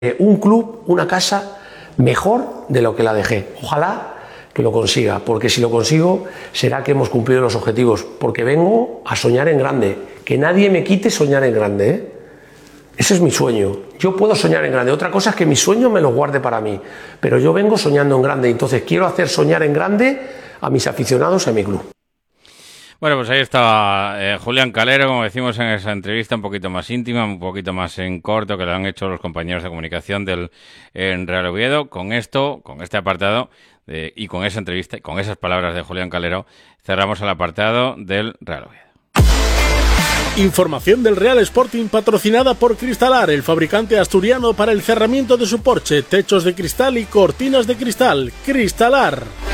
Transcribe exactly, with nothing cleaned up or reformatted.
un club, una casa mejor de lo que la dejé. Ojalá que lo consiga, porque si lo consigo será que hemos cumplido los objetivos, porque vengo a soñar en grande, que nadie me quite soñar en grande, ¿eh? Ese es mi sueño. Yo puedo soñar en grande, otra cosa es que mi sueño me lo guarde para mí, pero yo vengo soñando en grande, entonces quiero hacer soñar en grande a mis aficionados y a mi club. Bueno, pues ahí estaba eh, Julián Calero, como decimos en esa entrevista, un poquito más íntima, un poquito más en corto, que lo han hecho los compañeros de comunicación del en Real Oviedo. Con esto, con este apartado eh, y con esa entrevista, y con esas palabras de Julián Calero, cerramos el apartado del Real Oviedo. Información del Real Sporting patrocinada por Cristalar, el fabricante asturiano para el cerramiento de su porche, techos de cristal y cortinas de cristal. Cristalar.